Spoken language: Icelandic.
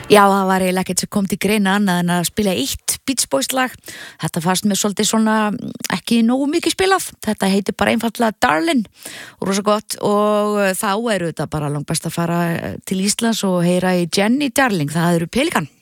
Já, það var eiginlega ekkert sem kom til greina annað en að spila eitt Beach Boys lag. Þetta fannst mér svolítið svona ekki nógu mikið spilað. Þetta heitir bara einfaldlega Darlin' og rosa gott og þá eru þetta bara langbest að fara til Íslands og heyra í Jenny Darling, það eru Pelikan.